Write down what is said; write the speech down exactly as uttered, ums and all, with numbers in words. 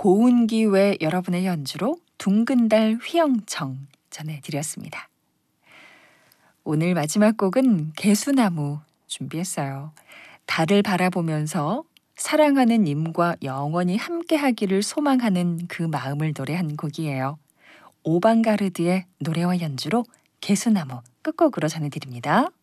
고운기 외 여러분의 연주로 둥근 달 휘영청 전해드렸습니다. 오늘 마지막 곡은 개수나무 준비했어요. 달을 바라보면서 사랑하는 님과 영원히 함께하기를 소망하는 그 마음을 노래한 곡이에요. 오방가르드의 노래와 연주로 개수나무 끝곡으로 전해드립니다.